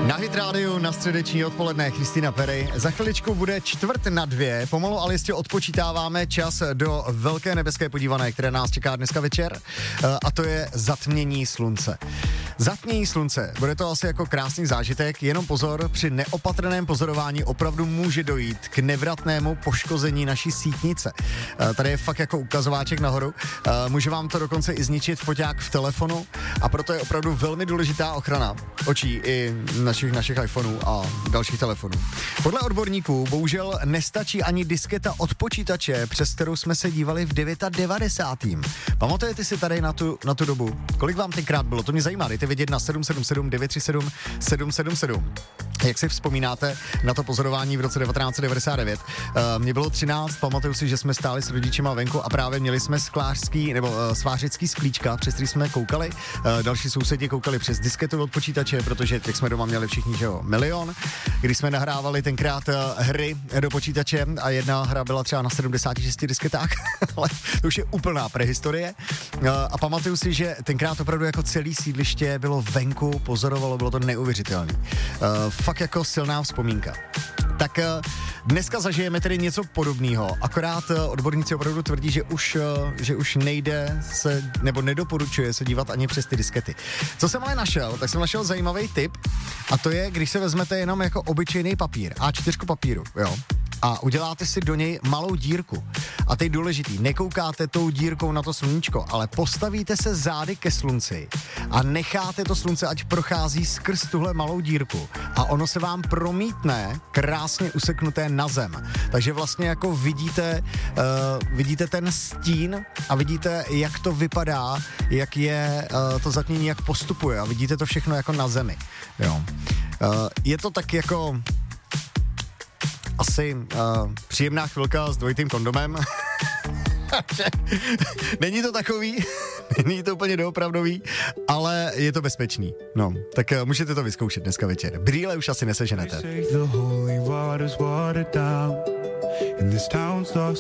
Na Hit Rádiu na středeční odpoledne Christina Perry. Za chviličku bude 1:45. Pomalu, ale jistě odpočítáváme čas do velké nebeské podívané, které nás čeká dneska večer. A to je zatmění slunce. Zatmění slunce. Bude to asi jako krásný zážitek, jenom pozor, při neopatrném pozorování opravdu může dojít k nevratnému poškození naší sítnice. Tady je fakt jako ukazováček nahoru. Může vám to dokonce i zničit foťák v telefonu a proto je opravdu velmi důležitá ochrana očí i našich iPhoneů a dalších telefonů. Podle odborníků bohužel nestačí ani disketa od počítače, přes kterou jsme se dívali v 99. Pamatujete si tady na tu dobu? Kolik vám tenkrát bylo? To mě zajímá, dejte vědět na 777 937 777. Jak si vzpomínáte na to pozorování v roce 1999? Mně bylo 13, pamatuju si, že jsme stáli s rodičima venku a právě měli jsme svářický sklíčka, přes který jsme koukali. Další sousedi koukali přes disketu od počítače, protože těch jsme doma měli všichni, že jo, milion. Když jsme nahrávali tenkrát hry do počítače a jedna hra byla třeba na 76 disketách, ale to už je úplná prehistorie. A pamatuju si, že tenkrát opravdu jako celý sídliště bylo venku, pozorovalo, bylo to neuvěřitelné. Fakt jako silná vzpomínka. Tak dneska zažijeme tedy něco podobného, akorát odborníci opravdu tvrdí, že už nejde se, nebo nedoporučuje se dívat ani přes ty diskety. Co jsem ale našel, tak jsem našel zajímavý tip a to je, když se vezmete jenom jako obyčejný papír, A4 papíru, jo, a uděláte si do něj malou dírku. A teď důležitý, nekoukáte tou dírkou na to sluníčko, ale postavíte se zády ke slunci a necháte to slunce, ať prochází skrz tuhle malou dírku a ono se vám promítne krásně useknuté na zem. Takže vlastně jako vidíte ten stín a vidíte, jak to vypadá, jak je to zatmění, jak postupuje a vidíte to všechno jako na zemi. Jo. Je to tak jako asi příjemná chvilka s dvojitým kondomem. Není to takový, není to úplně doopravdový, ale je to bezpečný. No, tak můžete to vyzkoušet dneska večer. Brýle už asi neseženete.